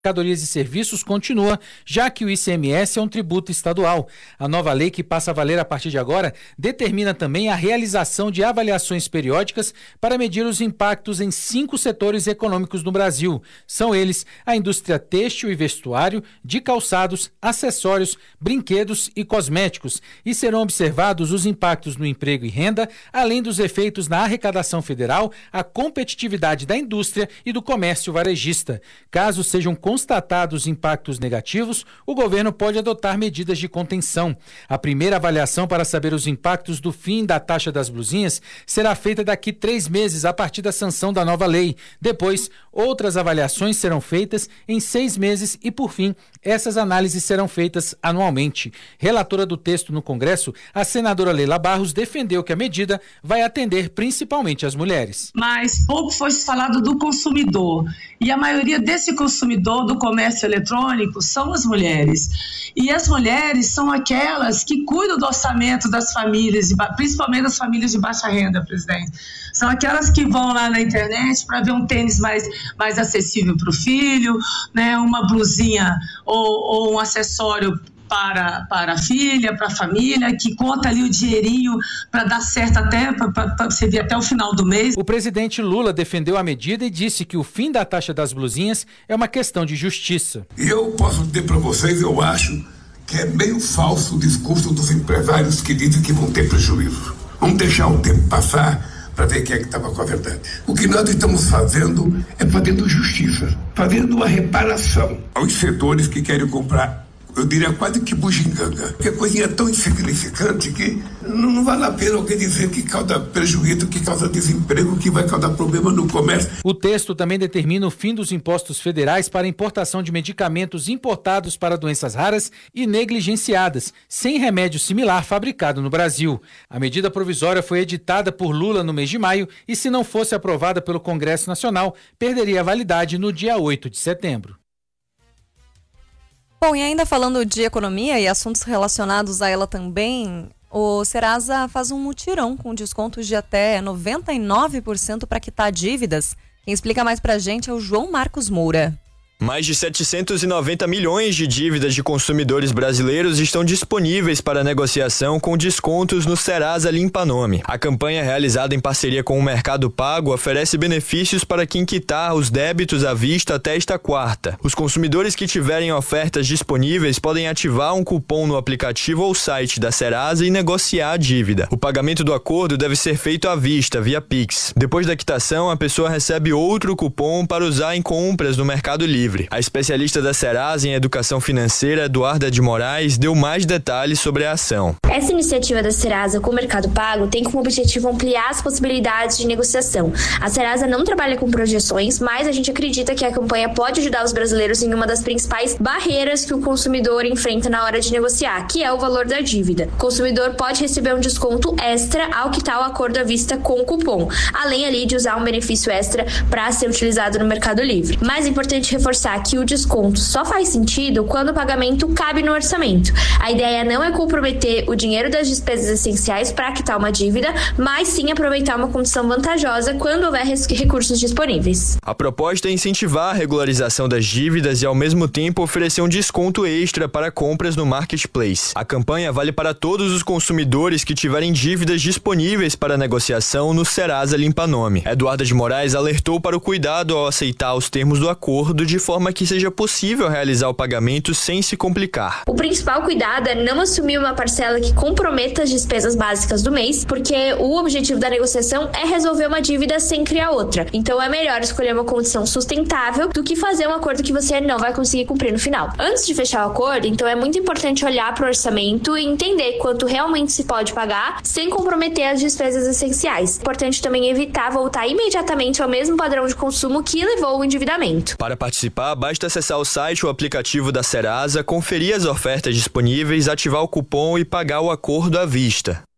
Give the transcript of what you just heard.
mercadorias e serviços continua, já que o ICMS é um tributo estadual. A nova lei, que passa a valer a partir de agora, determina também a realização de avaliações periódicas para medir os impactos em 5 setores econômicos no Brasil. São eles a indústria têxtil e vestuário, de calçados, acessórios, brinquedos e cosméticos, e serão observados os impactos no emprego e renda, além dos efeitos na arrecadação federal, a competitividade da indústria e do comércio varejista. Caso sejam constatados impactos negativos, o governo pode adotar medidas de contenção. A primeira avaliação para saber os impactos do fim da taxa das blusinhas será feita daqui 3 meses, a partir da sanção da nova lei. Depois, outras avaliações serão feitas em 6 meses e, por fim, essas análises serão feitas anualmente. Relatora do texto no Congresso, a senadora Leila Barros defendeu que a medida vai atender principalmente as mulheres. Mas pouco foi falado do consumidor. E a maioria desse consumidor do comércio eletrônico são as mulheres. E as mulheres são aquelas que cuidam do orçamento das famílias, principalmente das famílias de baixa renda, presidente. São aquelas que vão lá na internet para ver um tênis mais acessível para o filho, né, uma blusinha ou um acessório para a filha, para a família, que conta ali o dinheirinho para dar certo até, para servir até o final do mês. O presidente Lula defendeu a medida e disse que o fim da taxa das blusinhas é uma questão de justiça. E eu posso dizer para vocês, eu acho que é meio falso o discurso dos empresários que dizem que vão ter prejuízo. Vamos deixar o tempo passar para ver quem é que estava com a verdade. O que nós estamos fazendo é fazendo justiça, fazendo uma reparação aos setores que querem comprar, eu diria quase que bugiganga, porque a coisinha é tão insignificante que não vale a pena alguém dizer que causa prejuízo, que causa desemprego, que vai causar problema no comércio. O texto também determina o fim dos impostos federais para importação de medicamentos importados para doenças raras e negligenciadas, sem remédio similar fabricado no Brasil. A medida provisória foi editada por Lula no mês de maio e, se não fosse aprovada pelo Congresso Nacional, perderia a validade no dia 8 de setembro. Bom, e ainda falando de economia e assuntos relacionados a ela também, o Serasa faz um mutirão com descontos de até 99% para quitar dívidas. Quem explica mais pra gente é o João Marcos Moura. Mais de 790 milhões de dívidas de consumidores brasileiros estão disponíveis para negociação com descontos no Serasa Limpa Nome. A campanha, realizada em parceria com o Mercado Pago, oferece benefícios para quem quitar os débitos à vista até esta quarta. Os consumidores que tiverem ofertas disponíveis podem ativar um cupom no aplicativo ou site da Serasa e negociar a dívida. O pagamento do acordo deve ser feito à vista, via Pix. Depois da quitação, a pessoa recebe outro cupom para usar em compras no Mercado Livre. A especialista da Serasa em Educação Financeira, Eduarda de Moraes, deu mais detalhes sobre a ação. Essa iniciativa da Serasa com o Mercado Pago tem como objetivo ampliar as possibilidades de negociação. A Serasa não trabalha com projeções, mas a gente acredita que a campanha pode ajudar os brasileiros em uma das principais barreiras que o consumidor enfrenta na hora de negociar, que é o valor da dívida. O consumidor pode receber um desconto extra ao quitar o acordo à vista com o cupom, além ali de usar um benefício extra para ser utilizado no Mercado Livre. Mais importante reforçar que o desconto só faz sentido quando o pagamento cabe no orçamento. A ideia não é comprometer o dinheiro das despesas essenciais para quitar uma dívida, mas sim aproveitar uma condição vantajosa quando houver recursos disponíveis. A proposta é incentivar a regularização das dívidas e, ao mesmo tempo, oferecer um desconto extra para compras no Marketplace. A campanha vale para todos os consumidores que tiverem dívidas disponíveis para negociação no Serasa Limpa Nome. Eduarda de Moraes alertou para o cuidado ao aceitar os termos do acordo de forma que seja possível realizar o pagamento sem se complicar. O principal cuidado é não assumir uma parcela que comprometa as despesas básicas do mês, porque o objetivo da negociação é resolver uma dívida sem criar outra. Então é melhor escolher uma condição sustentável do que fazer um acordo que você não vai conseguir cumprir no final. Antes de fechar o acordo, então é muito importante olhar para o orçamento e entender quanto realmente se pode pagar sem comprometer as despesas essenciais. Importante também evitar voltar imediatamente ao mesmo padrão de consumo que levou ao endividamento. Para participar, basta acessar o site ou aplicativo da Serasa, conferir as ofertas disponíveis, ativar o cupom e pagar o acordo à vista.